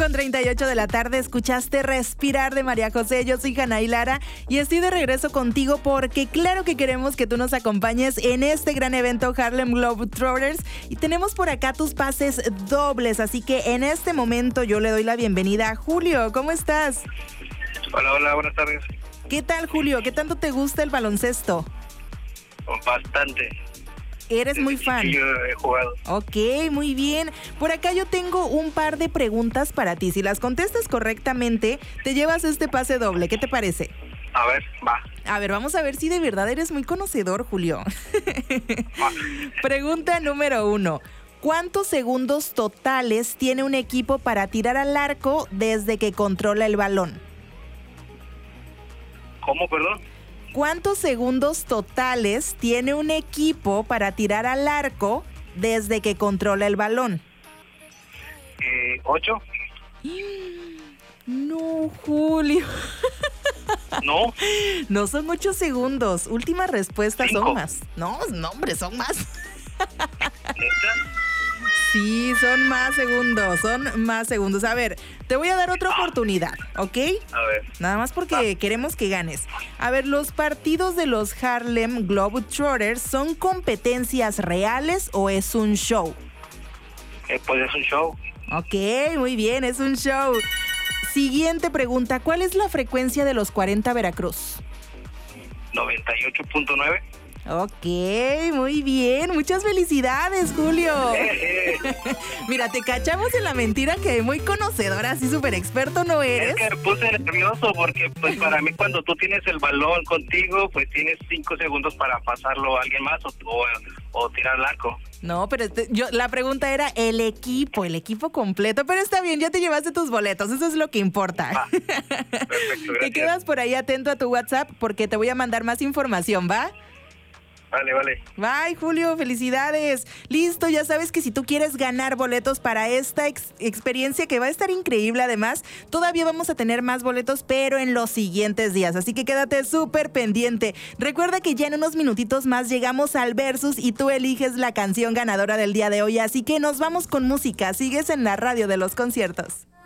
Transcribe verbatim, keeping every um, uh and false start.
Con treinta y ocho de la tarde escuchaste Respirar de María José. Yo soy Hanay Lara y estoy de regreso contigo porque claro que queremos que tú nos acompañes en este gran evento Harlem Globetrotters y tenemos por acá tus pases dobles, así que en este momento yo le doy la bienvenida a Julio. ¿Cómo estás? Hola, hola, buenas tardes. ¿Qué tal, Julio? ¿Qué tanto te gusta el baloncesto? Bastante. Eres muy fan. Sí, yo he jugado. Ok, muy bien. Por acá yo tengo un par de preguntas para ti. Si las contestas correctamente, te llevas este pase doble. ¿Qué te parece? A ver, va. A ver, vamos a ver si de verdad eres muy conocedor, Julio. Pregunta número uno. ¿Cuántos segundos totales tiene un equipo para tirar al arco desde que controla el balón? ¿Cómo, perdón? ¿Cuántos segundos totales tiene un equipo para tirar al arco desde que controla el balón? Eh, ¿Ocho? No, Julio. ¿No? No son ocho segundos. Última respuesta. Cinco. Son más. No, no, hombre, son más. ¿Neta? Sí, son más segundos, son más segundos. A ver, te voy a dar otra oportunidad, ¿ok? A ver. Nada más porque queremos que ganes. A ver, ¿los partidos de los Harlem Globetrotters son competencias reales o es un show? Eh, pues es un show. Ok, muy bien, es un show. Siguiente pregunta, ¿cuál es la frecuencia de los cuarenta Veracruz? noventa y ocho punto nueve. Ok, muy bien. Muchas felicidades, Julio. Eh, eh. Mira, te cachamos en la mentira que muy conocedora, así súper experto no eres. Es que me puse nervioso porque pues para mí cuando tú tienes el balón contigo, pues tienes cinco segundos para pasarlo a alguien más o, o, o tirar al arco. No, pero este, yo, la pregunta era el equipo, el equipo completo. Pero está bien, ya te llevaste tus boletos, eso es lo que importa. Ah, perfecto, gracias. Te quedas por ahí atento a tu WhatsApp porque te voy a mandar más información, ¿va? Vale, vale. Bye, Julio, felicidades. Listo, ya sabes que si tú quieres ganar boletos para esta ex- experiencia que va a estar increíble, además, todavía vamos a tener más boletos, pero en los siguientes días. Así que quédate súper pendiente. Recuerda que ya en unos minutitos más llegamos al Versus y tú eliges la canción ganadora del día de hoy. Así que nos vamos con música. Sigues en la radio de los conciertos.